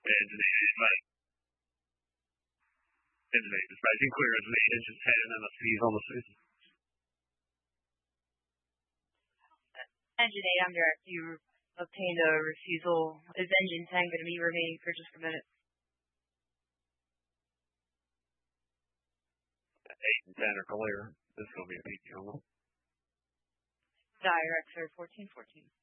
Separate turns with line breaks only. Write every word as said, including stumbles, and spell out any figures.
Engine eight eighty-five. Engine eight dispatch. You can clear engine eight, engine ten, and M S Ps on the station.
Engine eight, I'm direct. You obtained a refusal. Is engine ten going to be remaining for just a minute?
eight and ten are clear. This is going to be a P T almost.
Direct, sir, fourteen fourteen.